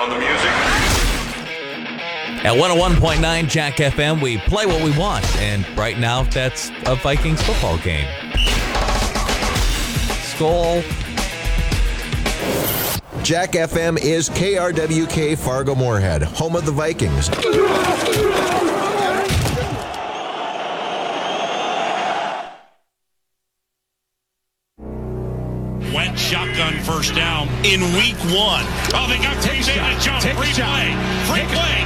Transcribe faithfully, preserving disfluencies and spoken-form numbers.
on the music. At one oh one point nine Jack F M, we play what we want, and right now that's a Vikings football game. Skol. Jack F M is K R W K Fargo-Moorhead, home of the Vikings. Went shotgun first down in week one. Oh, they got Takes shot. Jump. Free play. Free play.